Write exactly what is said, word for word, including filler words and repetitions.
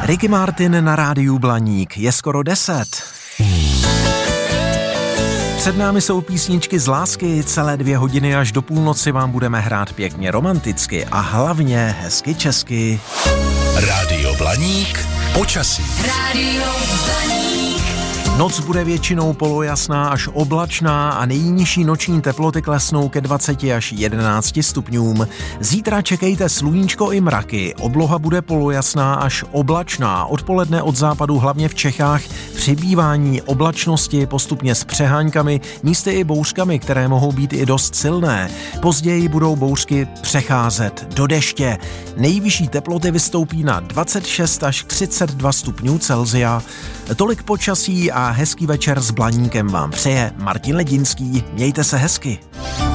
Ricky Martin na rádiu Blaník. Je skoro deset. Před námi jsou písničky z lásky, celé dvě hodiny až do půlnoci vám budeme hrát pěkně romanticky a hlavně hezky česky. Rádio Blaník, počasí. Rádio Blaník. Noc bude většinou polojasná až oblačná a nejnižší noční teploty klesnou ke dvaceti až jedenácti stupňům. Zítra čekejte sluníčko i mraky, obloha bude polojasná až oblačná, odpoledne od západu hlavně v Čechách přibývání oblačnosti postupně s přeháňkami, místy i bouřkami, které mohou být i dost silné. Později budou bouřky přecházet do deště. Nejvyšší teploty vystoupí na dvacet šest až třicet dva stupňů Celsia. Tolik počasí a hezký večer s Blaníkem vám přeje Martin Ledinský. Mějte se hezky.